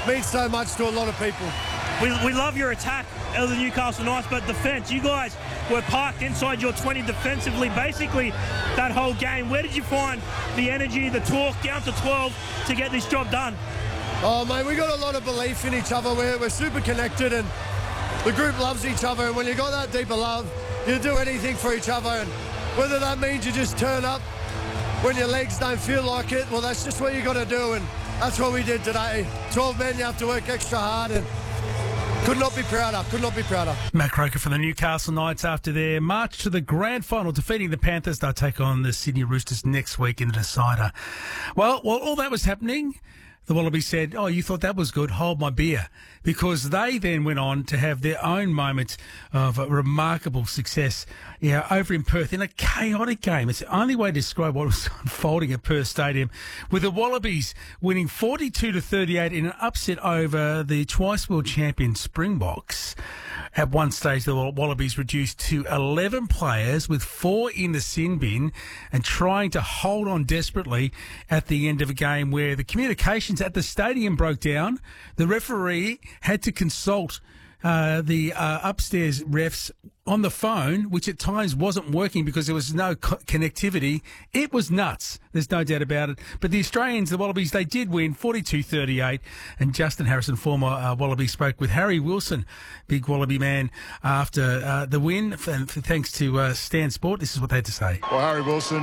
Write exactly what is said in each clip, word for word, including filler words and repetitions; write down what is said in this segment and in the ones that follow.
means so much to a lot of people. We, we love your attack of the Newcastle Knights, but defence, you guys were parked inside your twenty defensively basically that whole game. Where did you find the energy, the talk, down to twelve to get this job done? Oh, mate, we got a lot of belief in each other. We're, we're super connected and the group loves each other, and when you got that deep of love, you do anything for each other, and whether that means you just turn up when your legs don't feel like it, well, that's just what you got to do, and that's what we did today. twelve men, you have to work extra hard, and could not be prouder, could not be prouder. Matt Croker for the Newcastle Knights after their march to the grand final, defeating the Panthers. They'll take on the Sydney Roosters next week in the decider. Well, while all that was happening, the Wallabies said, oh, you thought that was good, hold my beer. Because they then went on to have their own moment of remarkable success yeah, over in Perth in a chaotic game. It's the only way to describe what was unfolding at Perth Stadium, with the Wallabies winning forty-two to thirty-eight in an upset over the twice world champion Springboks. At one stage, the Wallabies reduced to eleven players with four in the sin bin and trying to hold on desperately at the end of a game where the communications at the stadium broke down. The referee had to consult uh, the uh, upstairs refs on the phone, which at times wasn't working because there was no co- connectivity. It was nuts. There's no doubt about it. But the Australians, the Wallabies, they did win forty-two thirty-eight. And Justin Harrison, former uh, Wallaby, spoke with Harry Wilson, big Wallaby man, after uh, the win. And thanks to uh, Stan Sport, this is what they had to say. Well, Harry Wilson,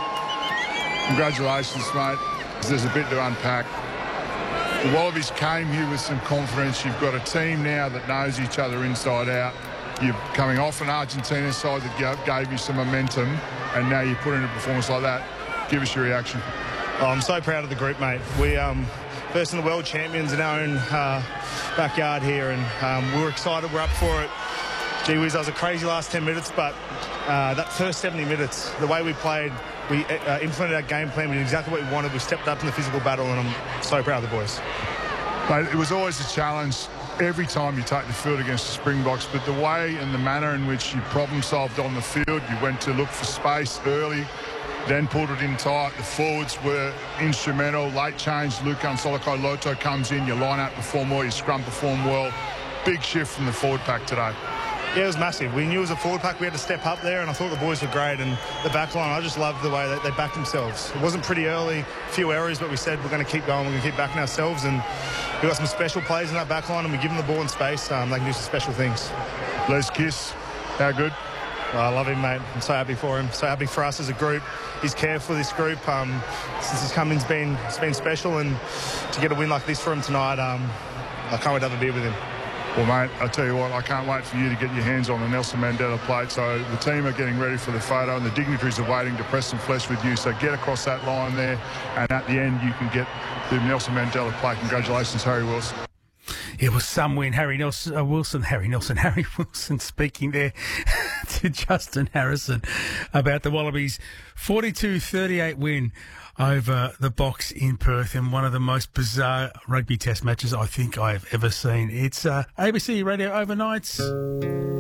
congratulations, mate. There's a bit to unpack. The Wallabies came here with some confidence. You've got a team now that knows each other inside out. You're coming off an Argentina side that gave you some momentum, and now you put in a performance like that. Give us your reaction. Oh, I'm so proud of the group, mate. We um, first in the world champions in our own uh, backyard here, and um, we were excited. We're up for it. Gee whiz, that was a crazy last ten minutes, but uh, that first seventy minutes, the way we played, we uh, implemented our game plan. We did exactly what we wanted. We stepped up in the physical battle, and I'm so proud of the boys. Mate, it was always a challenge every time you take the field against the Springboks, but the way and the manner in which you problem solved on the field, you went to look for space early, then pulled it in tight. The forwards were instrumental. Late change, Luka Soloko-Loto comes in, your line-out performed well, your scrum performed well. Big shift from the forward pack today. Yeah, it was massive. We knew it was a forward pack. We had to step up there, and I thought the boys were great. And the back line, I just loved the way that they backed themselves. It wasn't pretty early, a few errors, but we said we're going to keep going. We're going to keep backing ourselves. And we got some special plays in that back line, and we give them the ball in space. Um, they can do some special things. Les Kiss, how good? Well, I love him, mate. I'm so happy for him. So happy for us as a group. He's cared for this group. Um, since he's come in, it's been, it's been special. And to get a win like this for him tonight, um, I can't wait to have a beer with him. Well, mate, I tell you what, I can't wait for you to get your hands on the Nelson Mandela plate. So the team are getting ready for the photo, and the dignitaries are waiting to press some flesh with you. So get across that line there, and at the end you can get the Nelson Mandela plate. Congratulations, Harry Wilson. It was some win. Harry Nelson, uh, Wilson, Harry Nelson, Harry Wilson speaking there to Justin Harrison about the Wallabies' forty-two thirty-eight win over the Boks in Perth, in one of the most bizarre rugby test matches I think I've ever seen. It's uh, A B C Radio Overnights.